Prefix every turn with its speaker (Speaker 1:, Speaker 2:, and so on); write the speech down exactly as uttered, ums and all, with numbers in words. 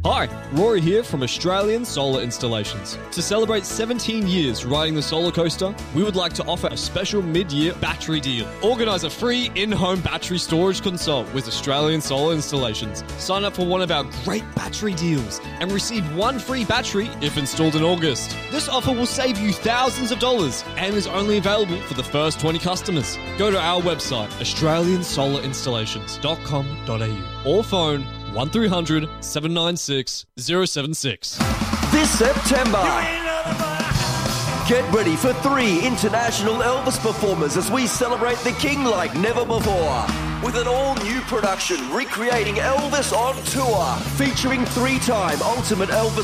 Speaker 1: Hi, Rory here from Australian Solar Installations. To celebrate seventeen years riding the solar coaster, we would like to offer a special mid-year battery deal. Organise a free in-home battery storage consult with Australian Solar Installations. Sign up for one of our great battery deals and receive one free battery if installed in August. This offer will save you thousands of dollars and is only available for the first twenty customers. Go to our website, australian solar installations dot com dot a u or phone one three hundred seven nine six zero seven six.
Speaker 2: This September, get ready for three international Elvis performers as we celebrate the King like never before. With an all-new production recreating Elvis on tour, featuring three-time Ultimate Elvis